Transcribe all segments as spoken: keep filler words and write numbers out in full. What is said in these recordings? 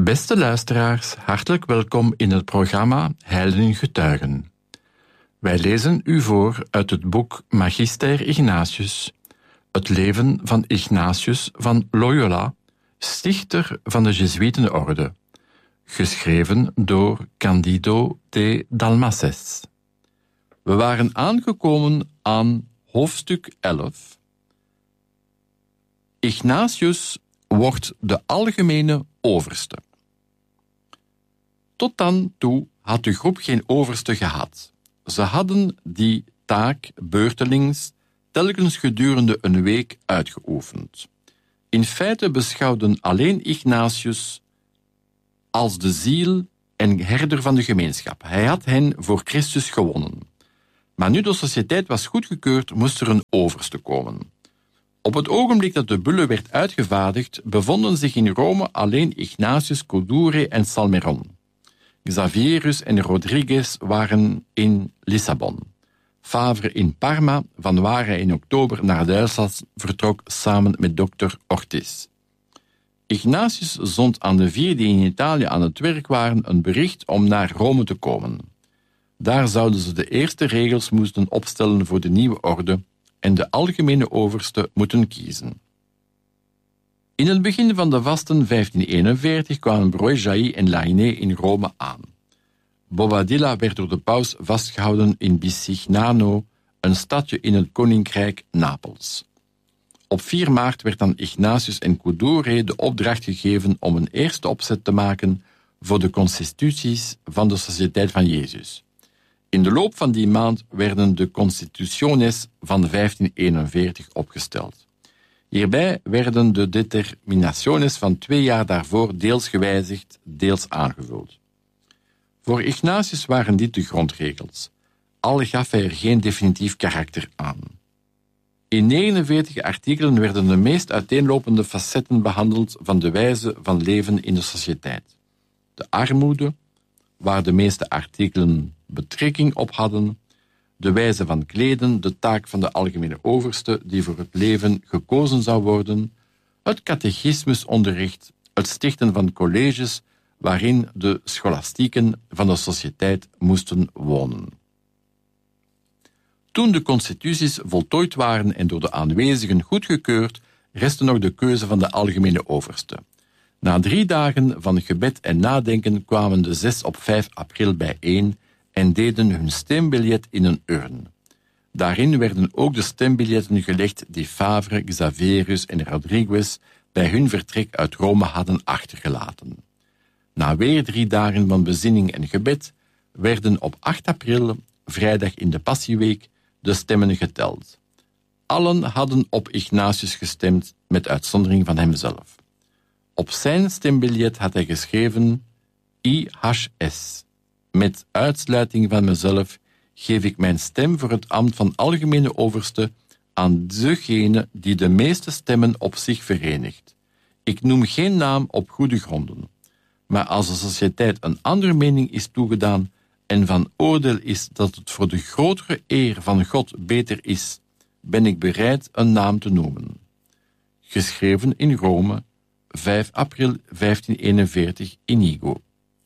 Beste luisteraars, hartelijk welkom in het programma Heiligen en Getuigen. Wij lezen u voor uit het boek Magister Ignatius, het leven van Ignatius van Loyola, stichter van de Jezuïetenorde, geschreven door Candido de Dalmases. We waren aangekomen aan hoofdstuk elf. Ignatius wordt de algemene overste. Tot dan toe had de groep geen overste gehad. Ze hadden die taak beurtelings telkens gedurende een week uitgeoefend. In feite beschouwden alleen Ignatius als de ziel en herder van de gemeenschap. Hij had hen voor Christus gewonnen. Maar nu de sociëteit was goedgekeurd, moest er een overste komen. Op het ogenblik dat de bulle werd uitgevaardigd, bevonden zich in Rome alleen Ignatius, Codure en Salmeron. Xavierus en Rodriguez waren in Lissabon. Favre in Parma, vanwaar hij in oktober naar Duitsland vertrok samen met dokter Ortiz. Ignatius zond aan de vier die in Italië aan het werk waren een bericht om naar Rome te komen. Daar zouden ze de eerste regels moesten opstellen voor de nieuwe orde en de algemene overste moeten kiezen. In het begin van de vasten vijftien eenenveertig kwamen Bruejailly en Lainé in Rome aan. Bobadilla werd door de paus vastgehouden in Bisignano, een stadje in het koninkrijk Napels. Op vier maart werd aan Ignatius en Codure de opdracht gegeven om een eerste opzet te maken voor de constituties van de Sociëteit van Jezus. In de loop van die maand werden de constitutiones van vijftien eenenveertig opgesteld. Hierbij werden de determinationes van twee jaar daarvoor deels gewijzigd, deels aangevuld. Voor Ignatius waren dit de grondregels, al gaf hij er geen definitief karakter aan. In negenenveertig artikelen werden de meest uiteenlopende facetten behandeld van de wijze van leven in de sociëteit. De armoede, waar de meeste artikelen betrekking op hadden, de wijze van kleden, de taak van de algemene overste die voor het leven gekozen zou worden, het catechismusonderricht, het stichten van colleges waarin de scholastieken van de sociëteit moesten wonen. Toen de constituties voltooid waren en door de aanwezigen goedgekeurd, restte nog de keuze van de algemene overste. Na drie dagen van gebed en nadenken kwamen de zes op vijf april bijeen en deden hun stembiljet in een urn. Daarin werden ook de stembiljetten gelegd die Favre, Xavierus en Rodriguez bij hun vertrek uit Rome hadden achtergelaten. Na weer drie dagen van bezinning en gebed werden op acht april, vrijdag in de Passieweek, de stemmen geteld. Allen hadden op Ignatius gestemd, met uitzondering van hemzelf. Op zijn stembiljet had hij geschreven I H S. Met uitsluiting van mezelf geef ik mijn stem voor het ambt van algemene overste aan degene die de meeste stemmen op zich verenigt. Ik noem geen naam op goede gronden. Maar als de sociëteit een andere mening is toegedaan en van oordeel is dat het voor de grotere eer van God beter is, ben ik bereid een naam te noemen. Geschreven in Rome, vijf april vijftien eenenveertig, Inigo.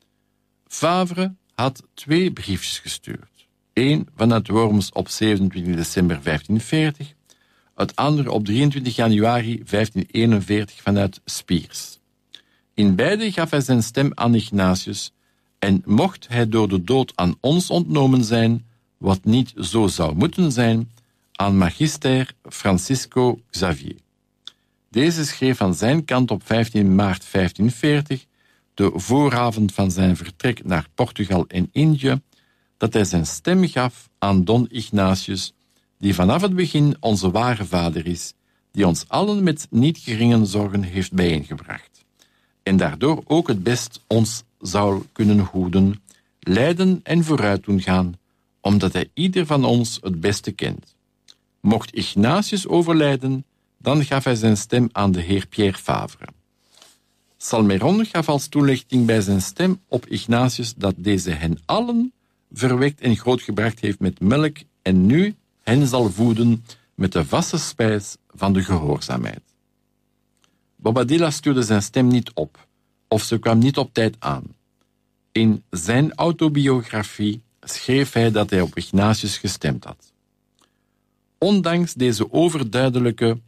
Favre had twee briefjes gestuurd. Eén vanuit Worms op zevenentwintig december vijftien veertig, het andere op drieëntwintig januari vijftien eenenveertig vanuit Spiers. In beide gaf hij zijn stem aan Ignatius en mocht hij door de dood aan ons ontnomen zijn, wat niet zo zou moeten zijn, aan magister Francisco Xavier. Deze schreef aan zijn kant op vijftien maart vijftien veertig, de vooravond van zijn vertrek naar Portugal en Indië, dat hij zijn stem gaf aan Don Ignatius, die vanaf het begin onze ware vader is, die ons allen met niet geringe zorgen heeft bijeengebracht, en daardoor ook het best ons zou kunnen hoeden, leiden en vooruit doen gaan, omdat hij ieder van ons het beste kent. Mocht Ignatius overlijden, dan gaf hij zijn stem aan de heer Pierre Favre. Salmeron gaf als toelichting bij zijn stem op Ignatius dat deze hen allen verwekt en grootgebracht heeft met melk en nu hen zal voeden met de vaste spijs van de gehoorzaamheid. Bobadilla stuurde zijn stem niet op, of ze kwam niet op tijd aan. In zijn autobiografie schreef hij dat hij op Ignatius gestemd had. Ondanks deze overduidelijke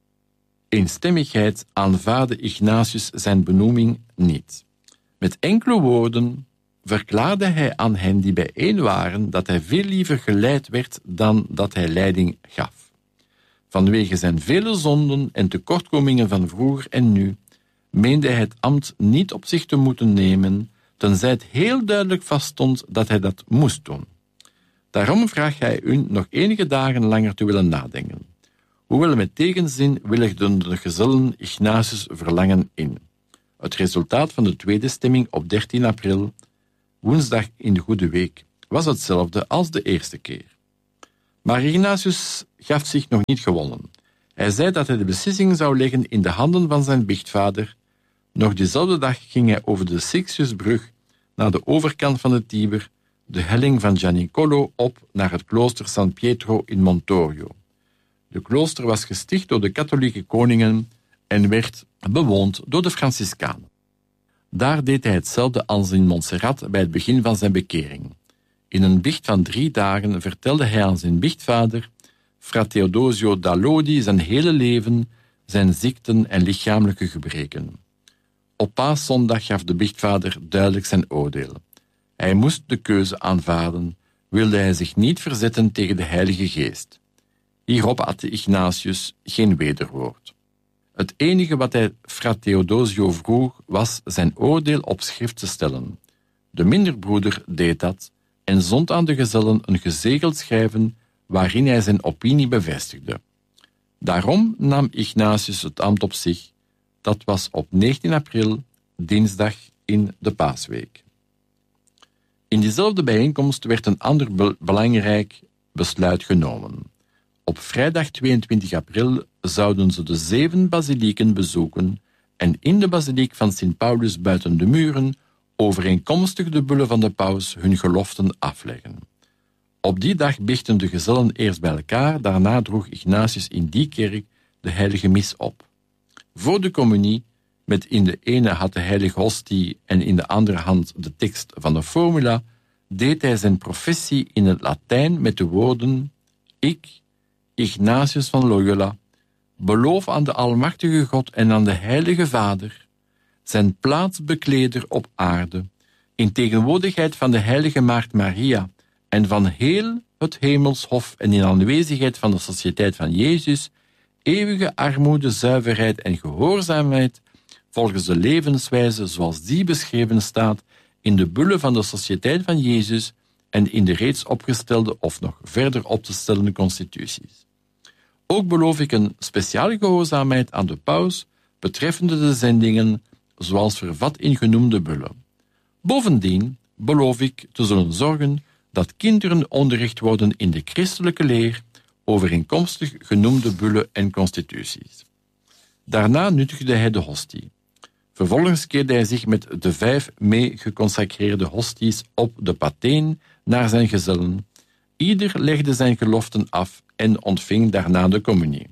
eenstemmigheid aanvaarde Ignatius zijn benoeming niet. Met enkele woorden verklaarde hij aan hen die bijeen waren dat hij veel liever geleid werd dan dat hij leiding gaf. Vanwege zijn vele zonden en tekortkomingen van vroeger en nu, meende hij het ambt niet op zich te moeten nemen, tenzij het heel duidelijk vaststond dat hij dat moest doen. Daarom vraagt hij u nog enige dagen langer te willen nadenken. Hoewel met tegenzin willigden de gezellen Ignatius verlangen in. Het resultaat van de tweede stemming op dertien april, woensdag in de Goede Week, was hetzelfde als de eerste keer. Maar Ignatius gaf zich nog niet gewonnen. Hij zei dat hij de beslissing zou leggen in de handen van zijn biechtvader. Nog diezelfde dag ging hij over de Sixtiusbrug naar de overkant van de Tiber, de helling van Gianicolo, op naar het klooster San Pietro in Montorio. De klooster was gesticht door de katholieke koningen en werd bewoond door de Franciscanen. Daar deed hij hetzelfde als in Montserrat bij het begin van zijn bekering. In een biecht van drie dagen vertelde hij aan zijn biechtvader, Fra Theodosio da Lodi, zijn hele leven, zijn ziekten en lichamelijke gebreken. Op Paaszondag gaf de biechtvader duidelijk zijn oordeel. Hij moest de keuze aanvaarden, wilde hij zich niet verzetten tegen de Heilige Geest. Hierop had Ignatius geen wederwoord. Het enige wat hij Fra Theodosio vroeg, was zijn oordeel op schrift te stellen. De minderbroeder deed dat en zond aan de gezellen een gezegeld schrijven waarin hij zijn opinie bevestigde. Daarom nam Ignatius het ambt op zich. Dat was op negentien april, dinsdag in de Paasweek. In diezelfde bijeenkomst werd een ander be- belangrijk besluit genomen. Op vrijdag tweeëntwintig april zouden ze de zeven basilieken bezoeken en in de basiliek van Sint Paulus buiten de muren overeenkomstig de bulle van de paus hun geloften afleggen. Op die dag biechten de gezellen eerst bij elkaar, daarna droeg Ignatius in die kerk de heilige mis op. Voor de communie, met in de ene hand de heilige hostie en in de andere hand de tekst van de formula, deed hij zijn professie in het Latijn met de woorden: Ik, Ignatius van Loyola, beloof aan de almachtige God en aan de heilige Vader, zijn plaatsbekleder op aarde, in tegenwoordigheid van de heilige Maagd Maria en van heel het hemelshof en in aanwezigheid van de sociëteit van Jezus, eeuwige armoede, zuiverheid en gehoorzaamheid volgens de levenswijze zoals die beschreven staat in de bulle van de sociëteit van Jezus en in de reeds opgestelde of nog verder op te stellende constituties. Ook beloof ik een speciale gehoorzaamheid aan de paus betreffende de zendingen, zoals vervat in genoemde bullen. Bovendien beloof ik te zullen zorgen dat kinderen onderricht worden in de christelijke leer, overeenkomstig genoemde bullen en constituties. Daarna nuttigde hij de hostie. Vervolgens keerde hij zich met de vijf mee geconsacreerde hosties op de pateen naar zijn gezellen. Ieder legde zijn geloften af en ontving daarna de communie.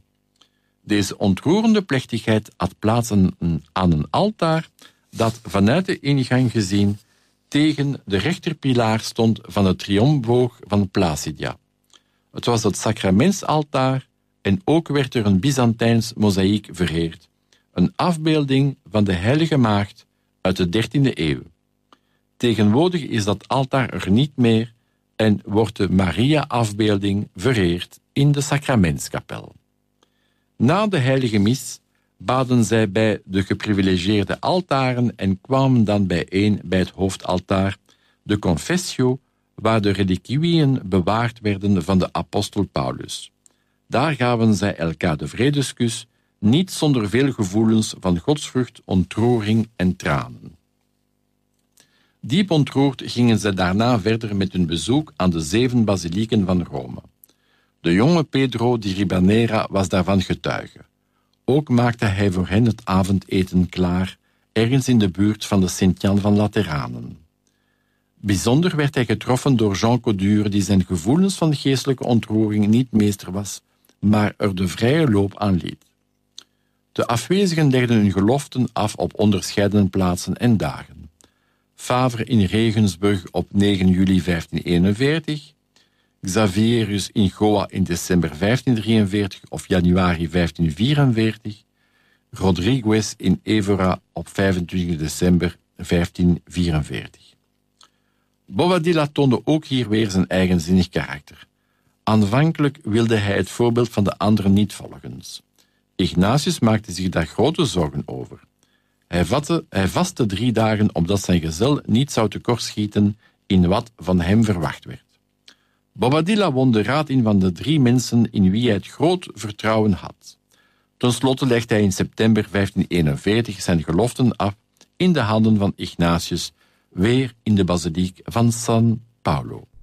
Deze ontroerende plechtigheid had plaats aan een altaar dat vanuit de ingang gezien tegen de rechterpilaar stond van het triomfboog van Placidia. Het was het sacramentsaltaar en ook werd er een Byzantijns mozaïek vereerd, een afbeelding van de Heilige Maagd uit de dertiende eeuw. Tegenwoordig is dat altaar er niet meer en wordt de Maria-afbeelding vereerd in de sacramentskapel. Na de heilige mis baden zij bij de geprivilegeerde altaren en kwamen dan bijeen bij het hoofdaltaar, de confessio, waar de reliquieën bewaard werden van de apostel Paulus. Daar gaven zij elkaar de vredeskus, niet zonder veel gevoelens van godsvrucht, ontroering en tranen. Diep ontroerd gingen zij daarna verder met hun bezoek aan de zeven basilieken van Rome. De jonge Pedro di Ribanera was daarvan getuige. Ook maakte hij voor hen het avondeten klaar, ergens in de buurt van de Sint-Jan van Lateranen. Bijzonder werd hij getroffen door Jean Codure, die zijn gevoelens van geestelijke ontroering niet meester was, maar er de vrije loop aan liet. De afwezigen legden hun geloften af op onderscheidene plaatsen en dagen. Favre in Regensburg op negen juli vijftienhonderdeenenveertig, Xaverius in Goa in december vijftiendrieënveertig of januari vijftienvierenveertig, Rodriguez in Évora op vijfentwintig december vijftienvierenveertig. Bobadilla toonde ook hier weer zijn eigenzinnig karakter. Aanvankelijk wilde hij het voorbeeld van de anderen niet volgen. Ignatius maakte zich daar grote zorgen over. Hij, vatte, hij vastte drie dagen omdat zijn gezel niet zou tekortschieten in wat van hem verwacht werd. Bobadilla won de raad in van de drie mensen in wie hij het groot vertrouwen had. Ten slotte legde hij in september vijftieneenenveertig zijn geloften af in de handen van Ignatius, weer in de basiliek van San Paulo.